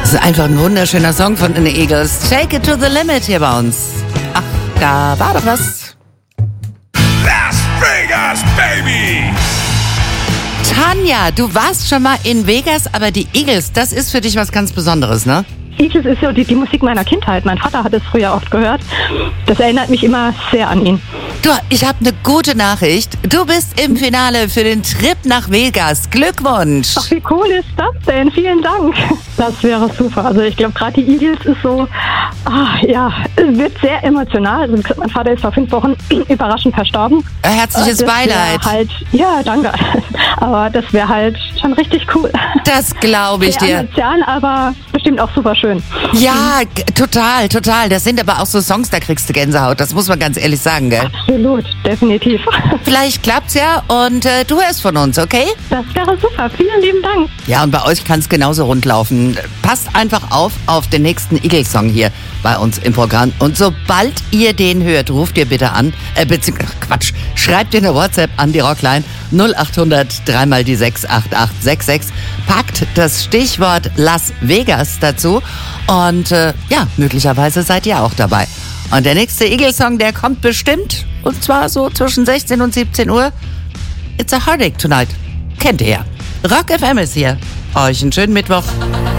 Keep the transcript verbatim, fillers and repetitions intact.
Das ist einfach ein wunderschöner Song von den Eagles. Take it to the limit hier bei uns. Ach, da war doch was. Las Vegas, baby! Tanja, du warst schon mal in Vegas, aber die Eagles, das ist für dich was ganz Besonderes, ne? Eagles ist so die, die Musik meiner Kindheit. Mein Vater hat es früher oft gehört. Das erinnert mich immer sehr an ihn. Du, ich habe eine gute Nachricht. Du bist im Finale für den Trip nach Vegas. Glückwunsch! Ach, wie cool ist das denn? Vielen Dank. Das wäre super. Also ich glaube, gerade die Eagles ist so, ah, ja, es wird sehr emotional. Also mein Vater ist vor fünf Wochen überraschend verstorben. Herzliches Das Beileid. Halt, ja, danke. Aber das wäre halt schon richtig cool. Das glaube ich sehr dir. emotional, aber bestimmt auch super schön. Ja, g- total, total. Das sind aber auch so Songs, da kriegst du Gänsehaut. Das muss man ganz ehrlich sagen, gell? Absolut, definitiv. Vielleicht klappt's ja und äh, du hörst von uns, okay? Das wäre super. Vielen lieben Dank. Ja, und bei euch kann es genauso rund laufen. Passt einfach auf auf den nächsten Eagles-Song hier bei uns im Programm. Und sobald ihr den hört, ruft ihr bitte an, äh, beziehungsweise, Quatsch, schreibt ihr eine WhatsApp an die Rockline null acht hundert drei mal die sechs acht acht sechs sechs. Packt das Stichwort Las Vegas dazu und äh, ja, möglicherweise seid ihr auch dabei. Und der nächste Eagles-Song, der kommt bestimmt, und zwar so zwischen sechzehn und siebzehn Uhr. It's a Heartache Tonight. Kennt ihr ja. Rock F M ist hier. Euch einen schönen Mittwoch.